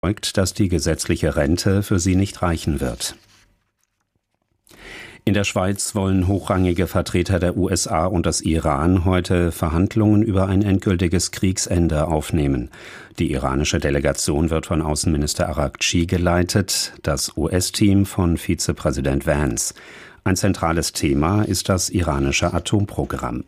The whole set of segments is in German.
dass die gesetzliche Rente für sie nicht reichen wird. In der Schweiz wollen hochrangige Vertreter der USA und des Iran heute Verhandlungen über ein endgültiges Kriegsende aufnehmen. Die iranische Delegation wird von Außenminister Araghchi geleitet, das US-Team von Vizepräsident Vance. Ein zentrales Thema ist das iranische Atomprogramm.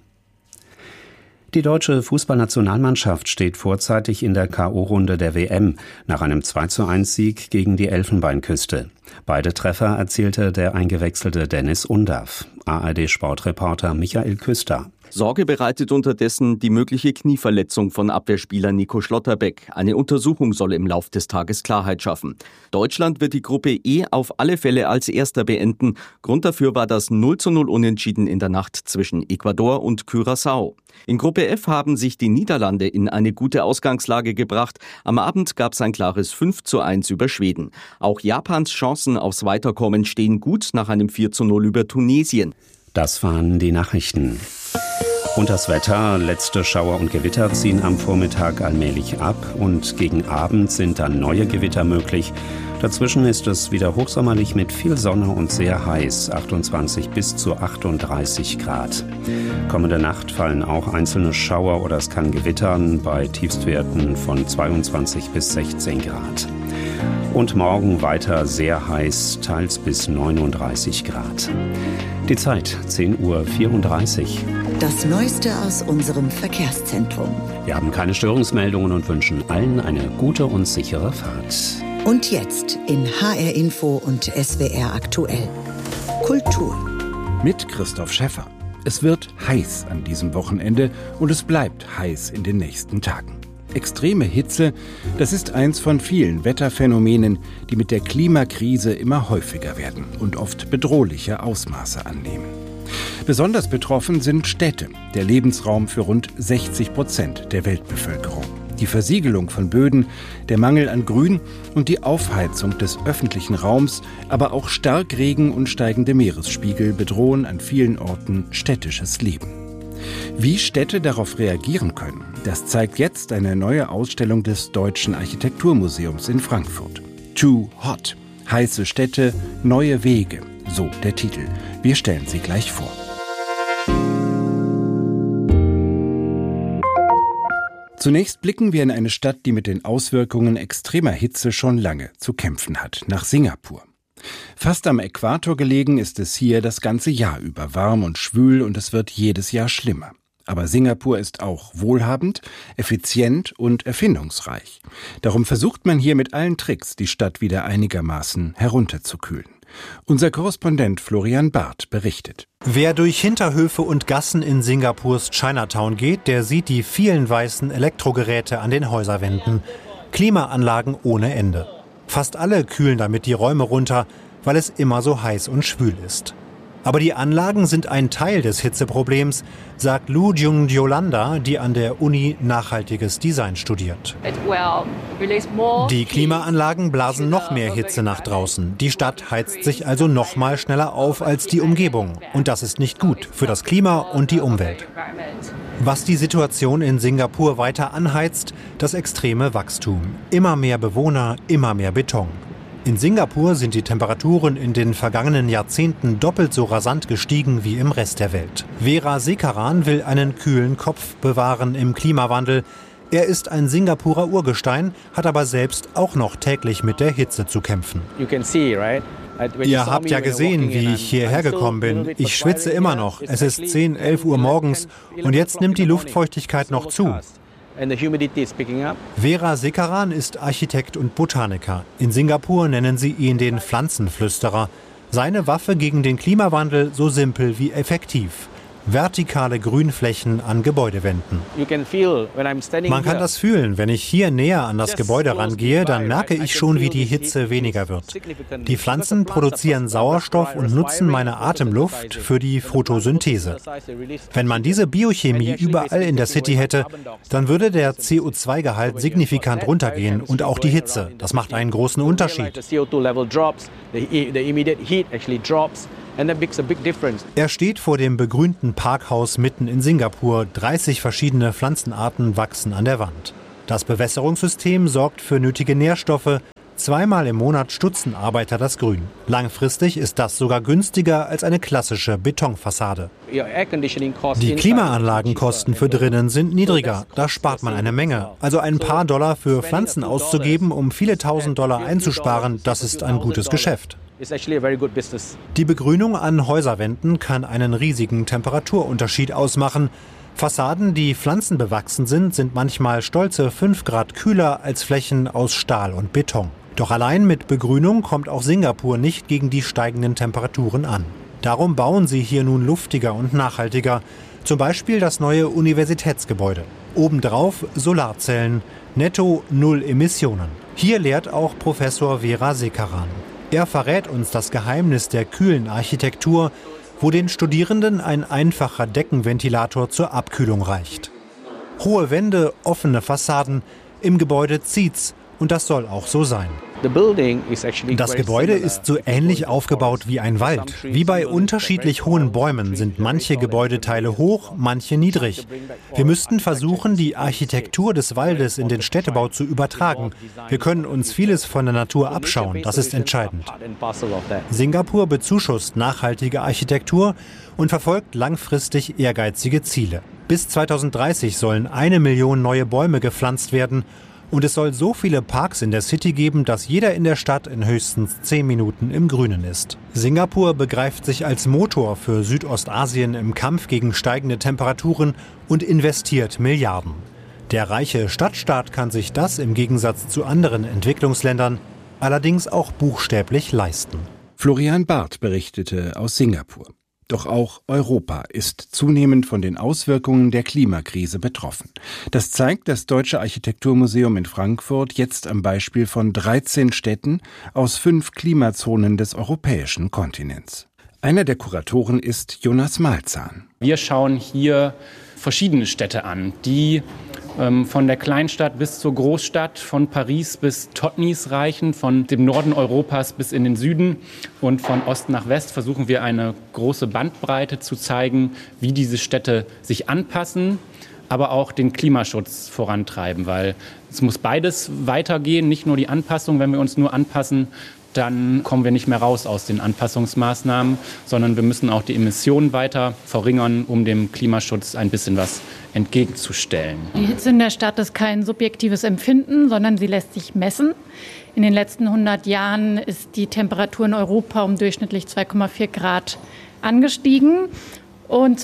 Die deutsche Fußballnationalmannschaft steht vorzeitig in der K.O.-Runde der WM nach einem 2:1-Sieg gegen die Elfenbeinküste. Beide Treffer erzielte der eingewechselte Dennis Undav. ARD-Sportreporter Michael Küster. Sorge bereitet unterdessen die mögliche Knieverletzung von Abwehrspieler Nico Schlotterbeck. Eine Untersuchung soll im Lauf des Tages Klarheit schaffen. Deutschland wird die Gruppe E auf alle Fälle als Erster beenden. Grund dafür war das 0:0 Unentschieden in der Nacht zwischen Ecuador und Curaçao. In Gruppe F haben sich die Niederlande in eine gute Ausgangslage gebracht. Am Abend gab es ein klares 5:1 über Schweden. Auch Japans Chancen aufs Weiterkommen stehen gut nach einem 4:0 über Tunesien. Das waren die Nachrichten. Und das Wetter, letzte Schauer und Gewitter ziehen am Vormittag allmählich ab und gegen Abend sind dann neue Gewitter möglich. Dazwischen ist es wieder hochsommerlich mit viel Sonne und sehr heiß, 28 bis zu 38 Grad. Kommende Nacht fallen auch einzelne Schauer oder es kann gewittern bei Tiefstwerten von 22 bis 16 Grad. Und morgen weiter sehr heiß, teils bis 39 Grad. Die Zeit 10:34 Uhr. Das Neueste aus unserem Verkehrszentrum. Wir haben keine Störungsmeldungen und wünschen allen eine gute und sichere Fahrt. Und jetzt in HR Info und SWR aktuell. Kultur. Mit Christoph Schäffer. Es wird heiß an diesem Wochenende und es bleibt heiß in den nächsten Tagen. Extreme Hitze, das ist eins von vielen Wetterphänomenen, die mit der Klimakrise immer häufiger werden und oft bedrohliche Ausmaße annehmen. Besonders betroffen sind Städte, der Lebensraum für rund 60% der Weltbevölkerung. Die Versiegelung von Böden, der Mangel an Grün und die Aufheizung des öffentlichen Raums, aber auch Starkregen und steigende Meeresspiegel bedrohen an vielen Orten städtisches Leben. Wie Städte darauf reagieren können, das zeigt jetzt eine neue Ausstellung des Deutschen Architekturmuseums in Frankfurt. Too Hot. Heiße Städte, neue Wege. So der Titel. Wir stellen sie gleich vor. Zunächst blicken wir in eine Stadt, die mit den Auswirkungen extremer Hitze schon lange zu kämpfen hat, nach Singapur. Fast am Äquator gelegen ist es hier das ganze Jahr über warm und schwül und es wird jedes Jahr schlimmer. Aber Singapur ist auch wohlhabend, effizient und erfindungsreich. Darum versucht man hier mit allen Tricks, die Stadt wieder einigermaßen herunterzukühlen. Unser Korrespondent Florian Barth berichtet. Wer durch Hinterhöfe und Gassen in Singapurs Chinatown geht, der sieht die vielen weißen Elektrogeräte an den Häuserwänden. Klimaanlagen ohne Ende. Fast alle kühlen damit die Räume runter, weil es immer so heiß und schwül ist. Aber die Anlagen sind ein Teil des Hitzeproblems, sagt Lu Jung-Yolanda, die an der Uni nachhaltiges Design studiert. Die Klimaanlagen blasen noch mehr Hitze nach draußen. Die Stadt heizt sich also noch mal schneller auf als die Umgebung. Und das ist nicht gut für das Klima und die Umwelt. Was die Situation in Singapur weiter anheizt, das extreme Wachstum. Immer mehr Bewohner, immer mehr Beton. In Singapur sind die Temperaturen in den vergangenen Jahrzehnten doppelt so rasant gestiegen wie im Rest der Welt. Vera Sekaran will einen kühlen Kopf bewahren im Klimawandel. Er ist ein Singapurer Urgestein, hat aber selbst auch noch täglich mit der Hitze zu kämpfen. Ihr habt ja gesehen, wie ich hierher gekommen bin. Ich schwitze immer noch. Es ist 10, 11 Uhr morgens und jetzt nimmt die Luftfeuchtigkeit noch zu. Vera Sekaran ist Architekt und Botaniker. In Singapur nennen sie ihn den Pflanzenflüsterer. Seine Waffe gegen den Klimawandel so simpel wie effektiv. Vertikale Grünflächen an Gebäudewänden. Man kann das fühlen, wenn ich hier näher an das Gebäude rangehe, dann merke ich schon, wie die Hitze weniger wird. Die Pflanzen produzieren Sauerstoff und nutzen meine Atemluft für die Photosynthese. Wenn man diese Biochemie überall in der City hätte, dann würde der CO2-Gehalt signifikant runtergehen und auch die Hitze. Das macht einen großen Unterschied. Er steht vor dem begrünten Parkhaus mitten in Singapur. 30 verschiedene Pflanzenarten wachsen an der Wand. Das Bewässerungssystem sorgt für nötige Nährstoffe. 2-mal im Monat stutzen Arbeiter das Grün. Langfristig ist das sogar günstiger als eine klassische Betonfassade. Die Klimaanlagenkosten für drinnen sind niedriger. Da spart man eine Menge. Also ein paar Dollar für Pflanzen auszugeben, um viele tausend Dollar einzusparen, das ist ein gutes Geschäft. Die Begrünung an Häuserwänden kann einen riesigen Temperaturunterschied ausmachen. Fassaden, die pflanzenbewachsen sind manchmal stolze 5 Grad kühler als Flächen aus Stahl und Beton. Doch allein mit Begrünung kommt auch Singapur nicht gegen die steigenden Temperaturen an. Darum bauen sie hier nun luftiger und nachhaltiger. Zum Beispiel das neue Universitätsgebäude. Obendrauf Solarzellen. Netto 0 Emissionen. Hier lehrt auch Professor Vera Sekaran. Er verrät uns das Geheimnis der kühlen Architektur, wo den Studierenden ein einfacher Deckenventilator zur Abkühlung reicht. Hohe Wände, offene Fassaden, im Gebäude zieht's und das soll auch so sein. Das Gebäude ist so ähnlich aufgebaut wie ein Wald. Wie bei unterschiedlich hohen Bäumen sind manche Gebäudeteile hoch, manche niedrig. Wir müssten versuchen, die Architektur des Waldes in den Städtebau zu übertragen. Wir können uns vieles von der Natur abschauen, das ist entscheidend. Singapur bezuschusst nachhaltige Architektur und verfolgt langfristig ehrgeizige Ziele. Bis 2030 sollen 1 Million neue Bäume gepflanzt werden. Und es soll so viele Parks in der City geben, dass jeder in der Stadt in höchstens 10 Minuten im Grünen ist. Singapur begreift sich als Motor für Südostasien im Kampf gegen steigende Temperaturen und investiert Milliarden. Der reiche Stadtstaat kann sich das im Gegensatz zu anderen Entwicklungsländern allerdings auch buchstäblich leisten. Florian Barth berichtete aus Singapur. Doch auch Europa ist zunehmend von den Auswirkungen der Klimakrise betroffen. Das zeigt das Deutsche Architekturmuseum in Frankfurt jetzt am Beispiel von 13 Städten aus 5 Klimazonen des europäischen Kontinents. Einer der Kuratoren ist Jonas Malzahn. Wir schauen hier verschiedene Städte an, die von der Kleinstadt bis zur Großstadt, von Paris bis Totnes reichen, von dem Norden Europas bis in den Süden und von Ost nach West versuchen wir eine große Bandbreite zu zeigen, wie diese Städte sich anpassen, aber auch den Klimaschutz vorantreiben, weil es muss beides weitergehen, nicht nur die Anpassung. Wenn wir uns nur anpassen, dann kommen wir nicht mehr raus aus den Anpassungsmaßnahmen, sondern wir müssen auch die Emissionen weiter verringern, um dem Klimaschutz ein bisschen was entgegenzustellen. Die Hitze in der Stadt ist kein subjektives Empfinden, sondern sie lässt sich messen. In den letzten 100 Jahren ist die Temperatur in Europa um durchschnittlich 2,4 Grad angestiegen. Und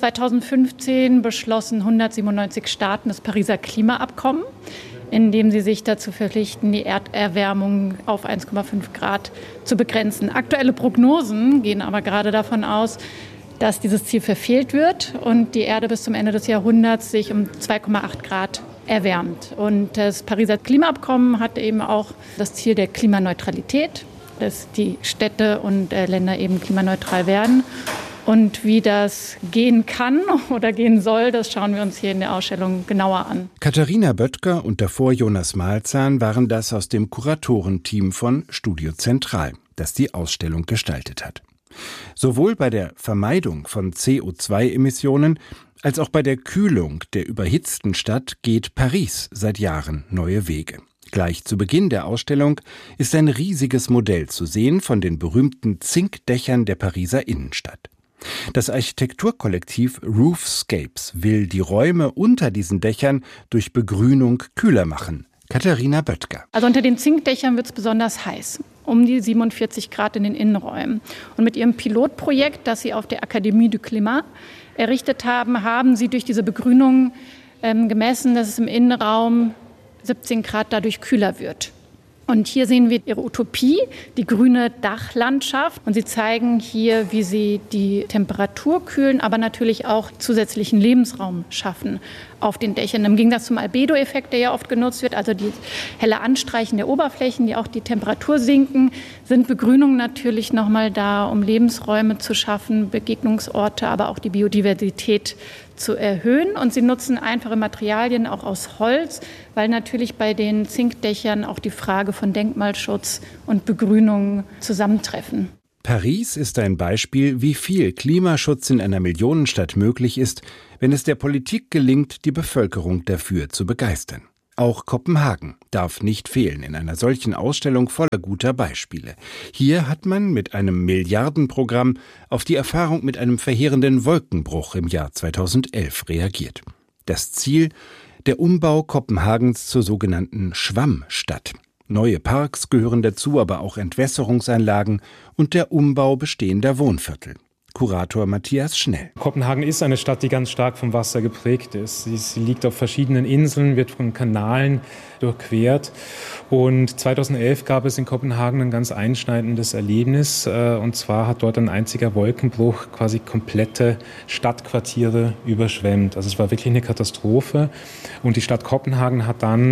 2015 beschlossen 197 Staaten das Pariser Klimaabkommen, in dem sie sich dazu verpflichten, die Erderwärmung auf 1,5 Grad zu begrenzen. Aktuelle Prognosen gehen aber gerade davon aus, dass dieses Ziel verfehlt wird und die Erde bis zum Ende des Jahrhunderts sich um 2,8 Grad erwärmt. Und das Pariser Klimaabkommen hat eben auch das Ziel der Klimaneutralität, dass die Städte und Länder eben klimaneutral werden. Und wie das gehen kann oder gehen soll, das schauen wir uns hier in der Ausstellung genauer an. Katharina Böttger und davor Jonas Malzahn waren das aus dem Kuratorenteam von Studio Zentral, das die Ausstellung gestaltet hat. Sowohl bei der Vermeidung von CO2-Emissionen als auch bei der Kühlung der überhitzten Stadt geht Paris seit Jahren neue Wege. Gleich zu Beginn der Ausstellung ist ein riesiges Modell zu sehen von den berühmten Zinkdächern der Pariser Innenstadt. Das Architekturkollektiv Roofscapes will die Räume unter diesen Dächern durch Begrünung kühler machen. Katharina Böttger. Also unter den Zinkdächern wird es besonders heiß, um die 47 Grad in den Innenräumen. Und mit ihrem Pilotprojekt, das sie auf der Académie du Climat errichtet haben, haben sie durch diese Begrünung gemessen, dass es im Innenraum 17 Grad dadurch kühler wird. Und hier sehen wir ihre Utopie, die grüne Dachlandschaft. Und sie zeigen hier, wie sie die Temperatur kühlen, aber natürlich auch zusätzlichen Lebensraum schaffen auf den Dächern. Im Gegensatz zum Albedo-Effekt, der ja oft genutzt wird, also die helle Anstreichen der Oberflächen, die auch die Temperatur sinken, sind Begrünungen natürlich nochmal da, um Lebensräume zu schaffen, Begegnungsorte, aber auch die Biodiversität zu erhöhen. Und sie nutzen einfache Materialien auch aus Holz, weil natürlich bei den Zinkdächern auch die Frage von Denkmalschutz und Begrünung zusammentreffen. Paris ist ein Beispiel, wie viel Klimaschutz in einer Millionenstadt möglich ist, wenn es der Politik gelingt, die Bevölkerung dafür zu begeistern. Auch Kopenhagen darf nicht fehlen in einer solchen Ausstellung voller guter Beispiele. Hier hat man mit einem Milliardenprogramm auf die Erfahrung mit einem verheerenden Wolkenbruch im Jahr 2011 reagiert. Das Ziel: der Umbau Kopenhagens zur sogenannten Schwammstadt. Neue Parks gehören dazu, aber auch Entwässerungsanlagen und der Umbau bestehender Wohnviertel. Kurator Matthias Schnell. Kopenhagen ist eine Stadt, die ganz stark vom Wasser geprägt ist. Sie liegt auf verschiedenen Inseln, wird von Kanalen durchquert. Und 2011 gab es in Kopenhagen ein ganz einschneidendes Erlebnis. Und zwar hat dort ein einziger Wolkenbruch quasi komplette Stadtquartiere überschwemmt. Also es war wirklich eine Katastrophe. Und die Stadt Kopenhagen hat dann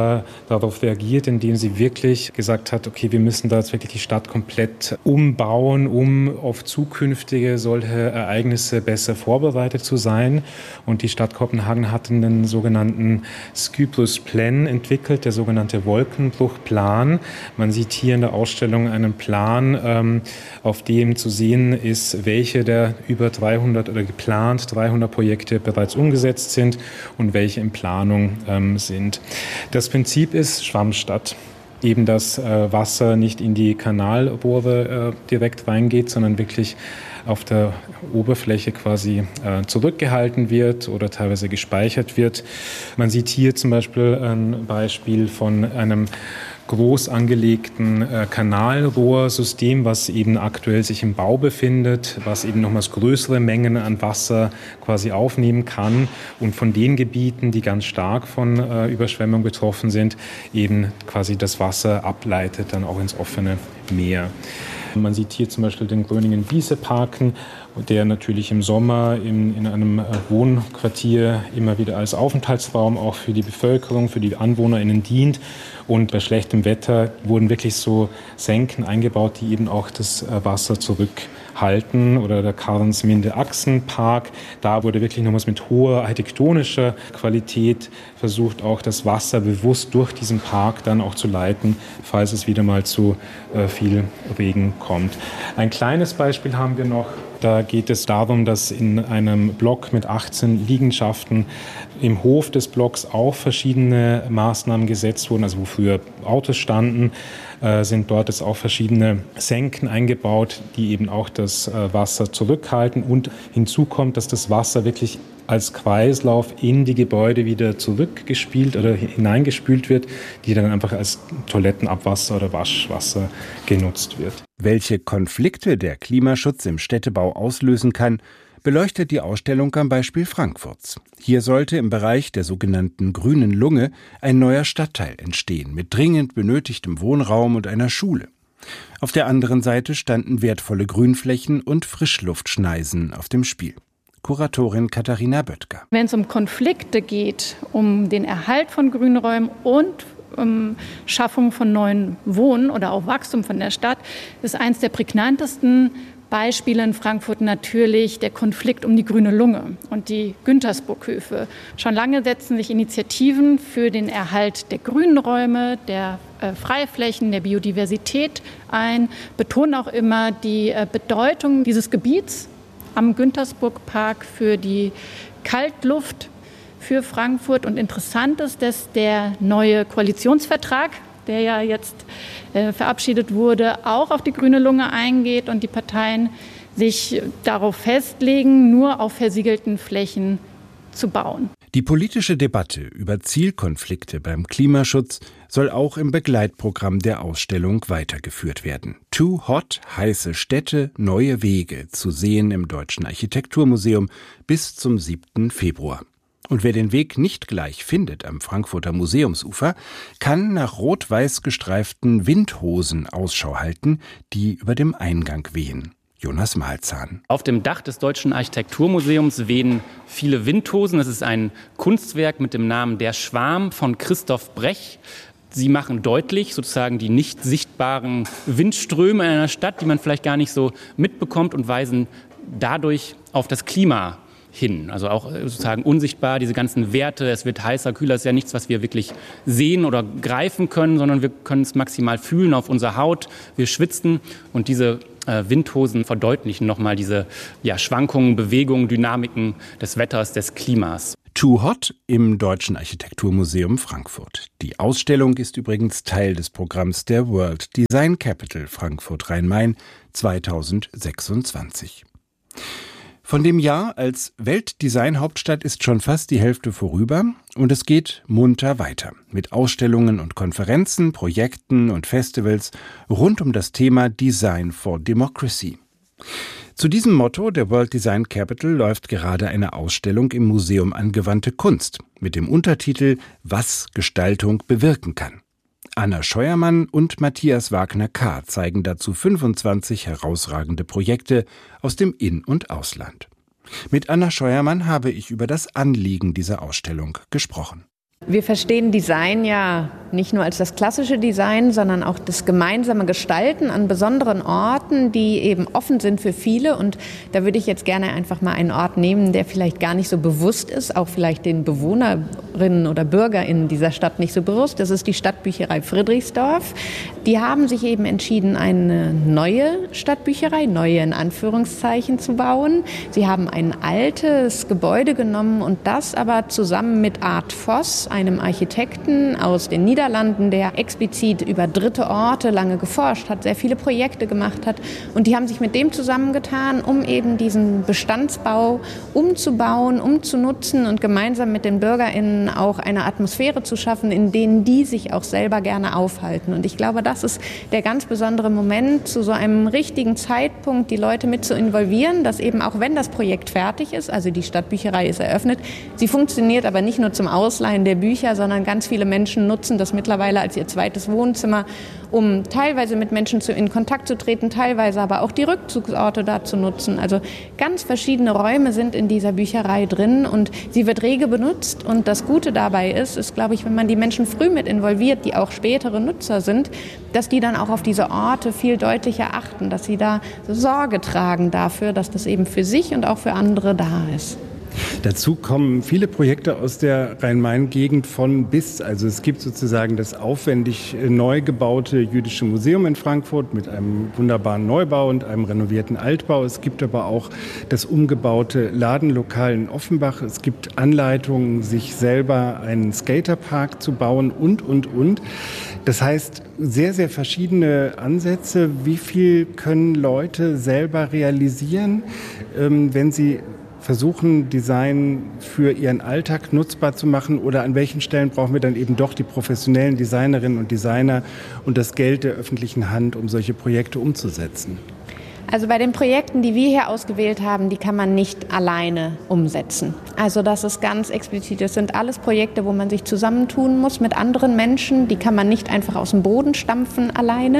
darauf reagiert, indem sie wirklich gesagt hat, okay, wir müssen da jetzt wirklich die Stadt komplett umbauen, um auf zukünftige solche Ereignisse besser vorbereitet zu sein. Und die Stadt Kopenhagen hat einen sogenannten Skypusplan entwickelt, der sogenannte Wolkenbruchplan. Man sieht hier in der Ausstellung einen Plan, auf dem zu sehen ist, welche der über 300 oder geplant 300 Projekte bereits umgesetzt sind und welche in Planung sind. Das Prinzip ist Schwammstadt. Eben, dass Wasser nicht in die Kanalrohre direkt reingeht, sondern wirklich auf der Oberfläche quasi zurückgehalten wird oder teilweise gespeichert wird. Man sieht hier zum Beispiel ein Beispiel von einem groß angelegten Kanalrohrsystem, was eben aktuell sich im Bau befindet, was eben nochmals größere Mengen an Wasser quasi aufnehmen kann und von den Gebieten, die ganz stark von Überschwemmung betroffen sind, eben quasi das Wasser ableitet dann auch ins offene Meer. Man sieht hier zum Beispiel den Gröningen-Wiese-Parken, der natürlich im Sommer in einem Wohnquartier immer wieder als Aufenthaltsraum auch für die Bevölkerung, für die AnwohnerInnen dient. Und bei schlechtem Wetter wurden wirklich so Senken eingebaut, die eben auch das Wasser zurückhalten. Oder der Karlsminde-Achsen-Park, da wurde wirklich nochmals mit hoher architektonischer Qualität versucht, auch das Wasser bewusst durch diesen Park dann auch zu leiten, falls es wieder mal zu viel Regen kommt. Ein kleines Beispiel haben wir noch. Da geht es darum, dass in einem Block mit 18 Liegenschaften im Hof des Blocks auch verschiedene Maßnahmen gesetzt wurden, also wo früher Autos standen, sind dort jetzt auch verschiedene Senken eingebaut, die eben auch das Wasser zurückhalten. Und hinzu kommt, dass das Wasser wirklich als Kreislauf in die Gebäude wieder zurückgespült oder hineingespült wird, die dann einfach als Toilettenabwasser oder Waschwasser genutzt wird. Welche Konflikte der Klimaschutz im Städtebau auslösen kann, beleuchtet die Ausstellung am Beispiel Frankfurts. Hier sollte im Bereich der sogenannten grünen Lunge ein neuer Stadtteil entstehen, mit dringend benötigtem Wohnraum und einer Schule. Auf der anderen Seite standen wertvolle Grünflächen und Frischluftschneisen auf dem Spiel. Kuratorin Katharina Böttger. Wenn es um Konflikte geht, um den Erhalt von Grünräumen und Schaffung von neuen Wohn- oder auch Wachstum von der Stadt, ist eines der prägnantesten Beispiele in Frankfurt natürlich der Konflikt um die grüne Lunge und die Güntersburghöfe. Schon lange setzen sich Initiativen für den Erhalt der grünen Räume, der Freiflächen, der Biodiversität ein, betonen auch immer die Bedeutung dieses Gebiets am Güntersburg-Park für die Kaltluft für Frankfurt. Und interessant ist, dass der neue Koalitionsvertrag, der ja jetzt verabschiedet wurde, auch auf die grüne Lunge eingeht und die Parteien sich darauf festlegen, nur auf versiegelten Flächen zu bauen. Die politische Debatte über Zielkonflikte beim Klimaschutz soll auch im Begleitprogramm der Ausstellung weitergeführt werden. Too Hot, heiße Städte, neue Wege zu sehen im Deutschen Architekturmuseum bis zum 7. Februar. Und wer den Weg nicht gleich findet am Frankfurter Museumsufer, kann nach rot-weiß gestreiften Windhosen Ausschau halten, die über dem Eingang wehen. Jonas Malzahn. Auf dem Dach des Deutschen Architekturmuseums wehen viele Windhosen. Es ist ein Kunstwerk mit dem Namen Der Schwarm von Christoph Brech. Sie machen deutlich sozusagen die nicht sichtbaren Windströme in einer Stadt, die man vielleicht gar nicht so mitbekommt, und weisen dadurch auf das Klima hin. Also auch sozusagen unsichtbar, diese ganzen Werte, es wird heißer, kühler, ist ja nichts, was wir wirklich sehen oder greifen können, sondern wir können es maximal fühlen auf unserer Haut. Wir schwitzen, und diese Windhosen verdeutlichen nochmal diese Schwankungen, Bewegungen, Dynamiken des Wetters, des Klimas. Too Hot im Deutschen Architekturmuseum Frankfurt. Die Ausstellung ist übrigens Teil des Programms der World Design Capital Frankfurt Rhein-Main 2026. Von dem Jahr als Weltdesign-Hauptstadt ist schon fast die Hälfte vorüber und es geht munter weiter mit Ausstellungen und Konferenzen, Projekten und Festivals rund um das Thema Design for Democracy. Zu diesem Motto der World Design Capital läuft gerade eine Ausstellung im Museum Angewandte Kunst mit dem Untertitel »Was Gestaltung bewirken kann«. Anna Scheuermann und Matthias Wagner-Kahr zeigen dazu 25 herausragende Projekte aus dem In- und Ausland. Mit Anna Scheuermann habe ich über das Anliegen dieser Ausstellung gesprochen. Wir verstehen Design ja nicht nur als das klassische Design, sondern auch das gemeinsame Gestalten an besonderen Orten, die eben offen sind für viele. Und da würde ich jetzt gerne einfach mal einen Ort nehmen, der vielleicht gar nicht so bewusst ist, auch vielleicht den Bewohnerinnen oder BürgerInnen dieser Stadt nicht so bewusst. Das ist die Stadtbücherei Friedrichsdorf. Die haben sich eben entschieden, eine neue Stadtbücherei, neue in Anführungszeichen, zu bauen. Sie haben ein altes Gebäude genommen und das aber zusammen mit Art Voss, einem Architekten aus den Niederlanden, der explizit über dritte Orte lange geforscht hat, sehr viele Projekte gemacht hat. Und die haben sich mit dem zusammengetan, um eben diesen Bestandsbau umzubauen, umzunutzen und gemeinsam mit den BürgerInnen auch eine Atmosphäre zu schaffen, in denen die sich auch selber gerne aufhalten. Und ich glaube, das ist der ganz besondere Moment, zu so einem richtigen Zeitpunkt die Leute mit zu involvieren, dass eben auch wenn das Projekt fertig ist, also die Stadtbücherei ist eröffnet, sie funktioniert aber nicht nur zum Ausleihen der Bücher, sondern ganz viele Menschen nutzen das mittlerweile als ihr zweites Wohnzimmer, um teilweise mit Menschen in Kontakt zu treten, teilweise aber auch die Rückzugsorte da zu nutzen. Also ganz verschiedene Räume sind in dieser Bücherei drin und sie wird rege benutzt. Und das Gute dabei ist, glaube ich, wenn man die Menschen früh mit involviert, die auch spätere Nutzer sind, dass die dann auch auf diese Orte viel deutlicher achten, dass sie da Sorge tragen dafür, dass das eben für sich und auch für andere da ist. Dazu kommen viele Projekte aus der Rhein-Main-Gegend von bis. Also es gibt sozusagen das aufwendig neu gebaute Jüdische Museum in Frankfurt mit einem wunderbaren Neubau und einem renovierten Altbau. Es gibt aber auch das umgebaute Ladenlokal in Offenbach. Es gibt Anleitungen, sich selber einen Skaterpark zu bauen und. Das heißt, sehr, sehr verschiedene Ansätze. Wie viel können Leute selber realisieren, wenn sie versuchen, Design für ihren Alltag nutzbar zu machen, oder an welchen Stellen brauchen wir dann eben doch die professionellen Designerinnen und Designer und das Geld der öffentlichen Hand, um solche Projekte umzusetzen? Also bei den Projekten, die wir hier ausgewählt haben, die kann man nicht alleine umsetzen. Also das ist ganz explizit. Das sind alles Projekte, wo man sich zusammentun muss mit anderen Menschen. Die kann man nicht einfach aus dem Boden stampfen alleine.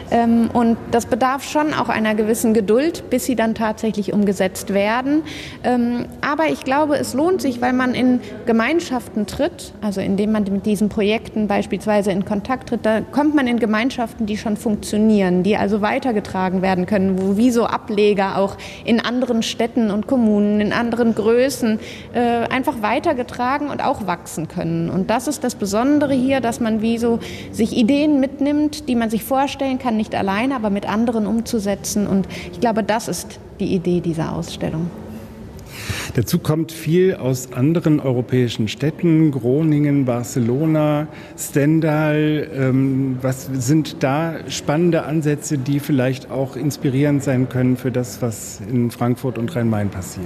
Und das bedarf schon auch einer gewissen Geduld, bis sie dann tatsächlich umgesetzt werden. Aber ich glaube, es lohnt sich, weil man in Gemeinschaften tritt, also indem man mit diesen Projekten beispielsweise in Kontakt tritt, da kommt man in Gemeinschaften, die schon funktionieren, die also weitergetragen werden können, wo wie so Ableger auch in anderen Städten und Kommunen, in anderen Größen einfach weitergetragen und auch wachsen können. Und das ist das Besondere hier, dass man wie so sich Ideen mitnimmt, die man sich vorstellen kann, nicht alleine, aber mit anderen umzusetzen. Und ich glaube, das ist die Idee dieser Ausstellung. Dazu kommt viel aus anderen europäischen Städten, Groningen, Barcelona, Stendal. Was sind da spannende Ansätze, die vielleicht auch inspirierend sein können für das, was in Frankfurt und Rhein-Main passiert?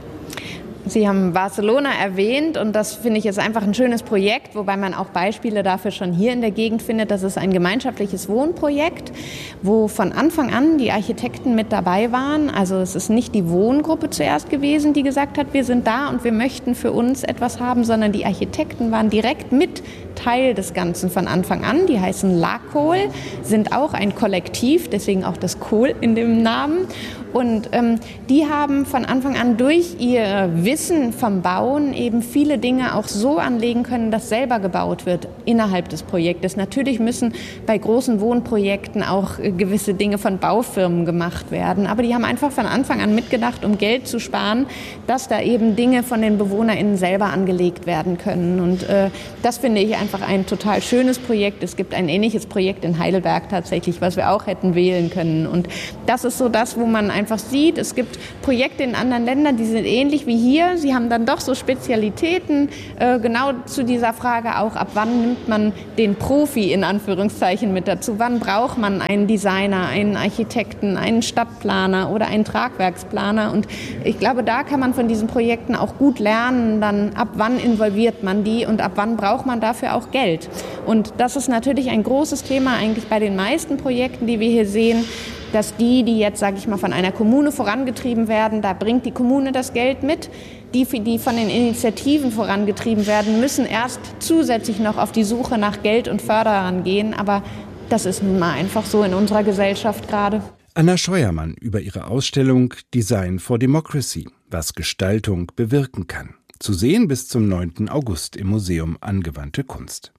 Sie haben Barcelona erwähnt und das finde ich ist einfach ein schönes Projekt, wobei man auch Beispiele dafür schon hier in der Gegend findet. Das ist ein gemeinschaftliches Wohnprojekt, wo von Anfang an die Architekten mit dabei waren. Also es ist nicht die Wohngruppe zuerst gewesen, die gesagt hat, wir sind da und wir möchten für uns etwas haben, sondern die Architekten waren direkt mit Teil des Ganzen von Anfang an. Die heißen LACOL, sind auch ein Kollektiv, deswegen auch das Kohl in dem Namen. Und die haben von Anfang an durch ihr Wissen vom Bauen eben viele Dinge auch so anlegen können, dass selber gebaut wird innerhalb des Projektes. Natürlich müssen bei großen Wohnprojekten auch gewisse Dinge von Baufirmen gemacht werden. Aber die haben einfach von Anfang an mitgedacht, um Geld zu sparen, dass da eben Dinge von den BewohnerInnen selber angelegt werden können. Und das finde ich einfach ein total schönes Projekt. Es gibt ein ähnliches Projekt in Heidelberg tatsächlich, was wir auch hätten wählen können. Und das ist so das, wo man einfach sieht, es gibt Projekte in anderen Ländern, die sind ähnlich wie hier. Sie haben dann doch so Spezialitäten, genau zu dieser Frage auch, ab wann nimmt man den Profi in Anführungszeichen mit dazu? Wann braucht man einen Designer, einen Architekten, einen Stadtplaner oder einen Tragwerksplaner? Und ich glaube, da kann man von diesen Projekten auch gut lernen, dann ab wann involviert man die und ab wann braucht man dafür auch Geld. Und das ist natürlich ein großes Thema eigentlich bei den meisten Projekten, die wir hier sehen, dass die jetzt, sage ich mal, von einer Kommune vorangetrieben werden, da bringt die Kommune das Geld mit. Die von den Initiativen vorangetrieben werden, müssen erst zusätzlich noch auf die Suche nach Geld und Förderern gehen. Aber das ist nun mal einfach so in unserer Gesellschaft gerade. Anna Scheuermann über ihre Ausstellung Design for Democracy, was Gestaltung bewirken kann. Zu sehen bis zum 9. August im Museum Angewandte Kunst.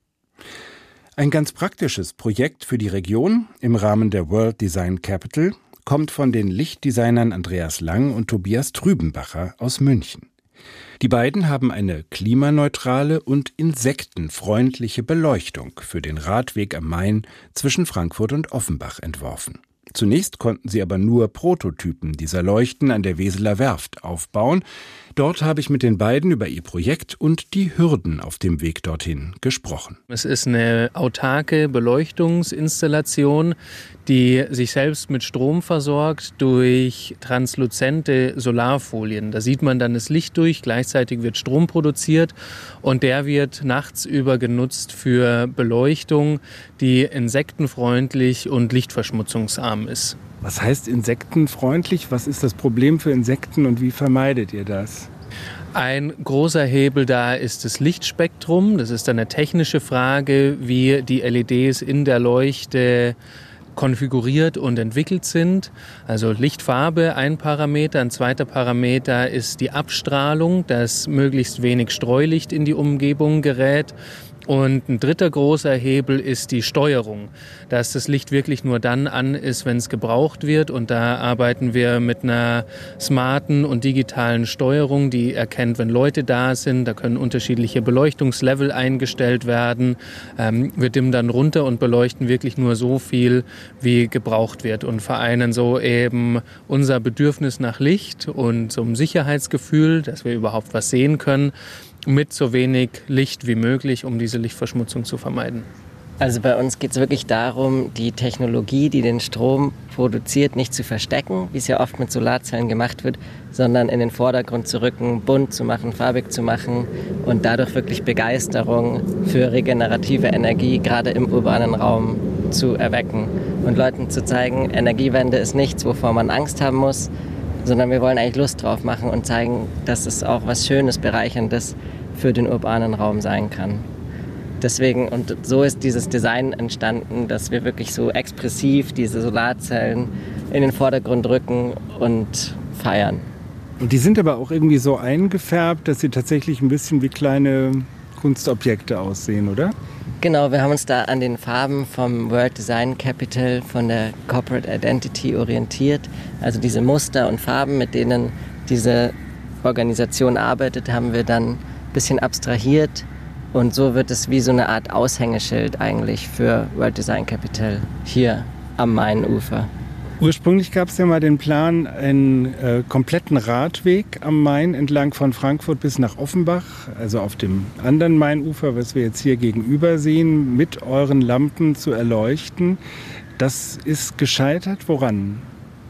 Ein ganz praktisches Projekt für die Region im Rahmen der World Design Capital kommt von den Lichtdesignern Andreas Lang und Tobias Trübenbacher aus München. Die beiden haben eine klimaneutrale und insektenfreundliche Beleuchtung für den Radweg am Main zwischen Frankfurt und Offenbach entworfen. Zunächst konnten sie aber nur Prototypen dieser Leuchten an der Weseler Werft aufbauen. Dort habe ich mit den beiden über ihr Projekt und die Hürden auf dem Weg dorthin gesprochen. Es ist eine autarke Beleuchtungsinstallation, die sich selbst mit Strom versorgt durch transluzente Solarfolien. Da sieht man dann das Licht durch, gleichzeitig wird Strom produziert und der wird nachts über genutzt für Beleuchtung, die insektenfreundlich und lichtverschmutzungsarm ist. Was heißt insektenfreundlich? Was ist das Problem für Insekten und wie vermeidet ihr das? Ein großer Hebel da ist das Lichtspektrum. Das ist dann eine technische Frage, wie die LEDs in der Leuchte konfiguriert und entwickelt sind. Also Lichtfarbe, ein Parameter. Ein zweiter Parameter ist die Abstrahlung, dass möglichst wenig Streulicht in die Umgebung gerät. Und ein dritter großer Hebel ist die Steuerung, dass das Licht wirklich nur dann an ist, wenn es gebraucht wird. Und da arbeiten wir mit einer smarten und digitalen Steuerung, die erkennt, wenn Leute da sind. Da können unterschiedliche Beleuchtungslevel eingestellt werden. Wir dimmen dann runter und beleuchten wirklich nur so viel, wie gebraucht wird. Und vereinen so eben unser Bedürfnis nach Licht und so ein Sicherheitsgefühl, dass wir überhaupt was sehen können, mit so wenig Licht wie möglich, um diese Lichtverschmutzung zu vermeiden. Also bei uns geht es wirklich darum, die Technologie, die den Strom produziert, nicht zu verstecken, wie es ja oft mit Solarzellen gemacht wird, sondern in den Vordergrund zu rücken, bunt zu machen, farbig zu machen und dadurch wirklich Begeisterung für regenerative Energie gerade im urbanen Raum zu erwecken und Leuten zu zeigen, Energiewende ist nichts, wovor man Angst haben muss, sondern wir wollen eigentlich Lust drauf machen und zeigen, dass es auch was Schönes, Bereicherndes für den urbanen Raum sein kann. Deswegen, und so ist dieses Design entstanden, dass wir wirklich so expressiv diese Solarzellen in den Vordergrund rücken und feiern. Und die sind aber auch irgendwie so eingefärbt, dass sie tatsächlich ein bisschen wie kleine Kunstobjekte aussehen, oder? Genau, wir haben uns da an den Farben vom World Design Capital, von der Corporate Identity orientiert. Also diese Muster und Farben, mit denen diese Organisation arbeitet, haben wir dann ein bisschen abstrahiert. Und so wird es wie so eine Art Aushängeschild eigentlich für World Design Capital hier am Mainufer. Ursprünglich gab es ja mal den Plan, einen kompletten Radweg am Main entlang von Frankfurt bis nach Offenbach, also auf dem anderen Mainufer, was wir jetzt hier gegenüber sehen, mit euren Lampen zu erleuchten. Das ist gescheitert. Woran?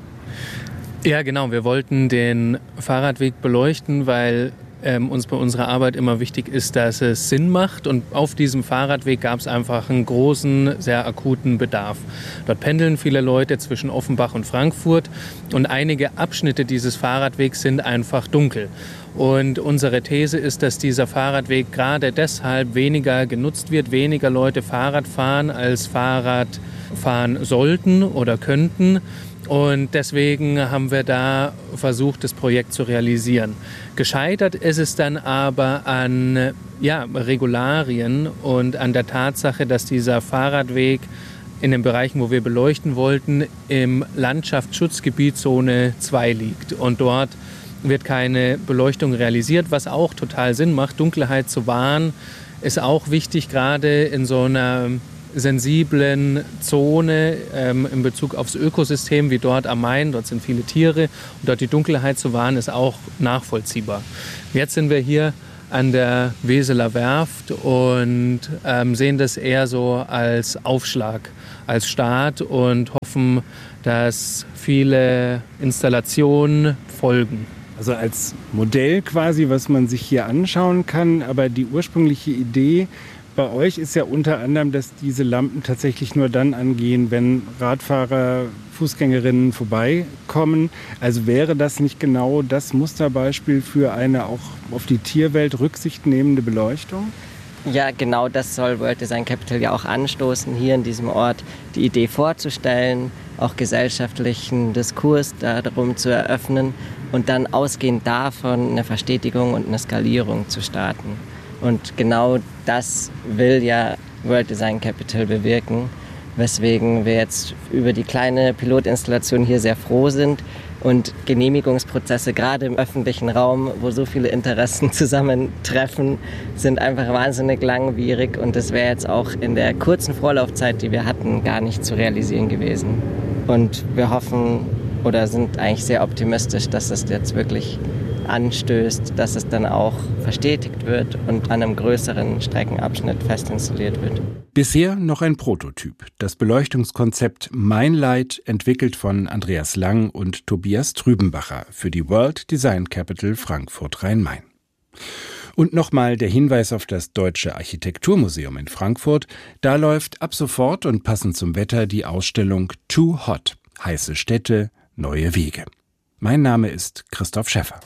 Ja, genau. Wir wollten den Fahrradweg beleuchten, weil uns bei unserer Arbeit immer wichtig ist, dass es Sinn macht. Und auf diesem Fahrradweg gab es einfach einen großen, sehr akuten Bedarf. Dort pendeln viele Leute zwischen Offenbach und Frankfurt und einige Abschnitte dieses Fahrradwegs sind einfach dunkel. Und unsere These ist, dass dieser Fahrradweg gerade deshalb weniger genutzt wird, weniger Leute Fahrrad fahren, als Fahrrad fahren sollten oder könnten. Und deswegen haben wir da versucht, das Projekt zu realisieren. Gescheitert ist es dann aber an Regularien und an der Tatsache, dass dieser Fahrradweg in den Bereichen, wo wir beleuchten wollten, im Landschaftsschutzgebiet Zone 2 liegt. Und dort wird keine Beleuchtung realisiert, was auch total Sinn macht. Dunkelheit zu wahren ist auch wichtig, gerade in so einer sensiblen Zone in Bezug aufs Ökosystem, wie dort am Main. Dort sind viele Tiere und dort die Dunkelheit zu wahren, ist auch nachvollziehbar. Jetzt sind wir hier an der Weseler Werft und sehen das eher so als Aufschlag, als Start und hoffen, dass viele Installationen folgen. Also als Modell quasi, was man sich hier anschauen kann, aber die ursprüngliche Idee bei euch ist ja unter anderem, dass diese Lampen tatsächlich nur dann angehen, wenn Radfahrer, Fußgängerinnen vorbeikommen. Also wäre das nicht genau das Musterbeispiel für eine auch auf die Tierwelt Rücksicht nehmende Beleuchtung? Ja, genau das soll World Design Capital ja auch anstoßen, hier in diesem Ort die Idee vorzustellen, auch gesellschaftlichen Diskurs darum zu eröffnen und dann ausgehend davon eine Verstetigung und eine Skalierung zu starten. Und genau das will ja World Design Capital bewirken, weswegen wir jetzt über die kleine Pilotinstallation hier sehr froh sind. Und Genehmigungsprozesse, gerade im öffentlichen Raum, wo so viele Interessen zusammentreffen, sind einfach wahnsinnig langwierig. Und das wäre jetzt auch in der kurzen Vorlaufzeit, die wir hatten, gar nicht zu realisieren gewesen. Und wir hoffen oder sind eigentlich sehr optimistisch, dass es jetzt wirklich anstößt, dass es dann auch verstetigt wird und an einem größeren Streckenabschnitt fest installiert wird. Bisher noch ein Prototyp. Das Beleuchtungskonzept Mein Light, entwickelt von Andreas Lang und Tobias Trübenbacher für die World Design Capital Frankfurt Rhein-Main. Und nochmal der Hinweis auf das Deutsche Architekturmuseum in Frankfurt. Da läuft ab sofort und passend zum Wetter die Ausstellung Too Hot. Heiße Städte, neue Wege. Mein Name ist Christoph Schäffer.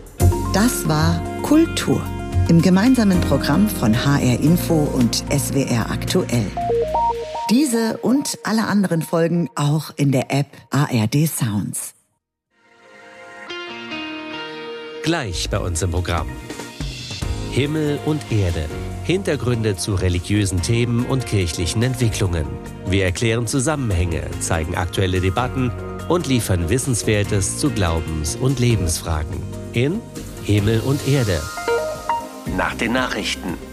Das war Kultur im gemeinsamen Programm von HR Info und SWR Aktuell. Diese und alle anderen Folgen auch in der App ARD Sounds. Gleich bei uns im Programm. Himmel und Erde. Hintergründe zu religiösen Themen und kirchlichen Entwicklungen. Wir erklären Zusammenhänge, zeigen aktuelle Debatten und liefern Wissenswertes zu Glaubens- und Lebensfragen. In Himmel und Erde. Nach den Nachrichten.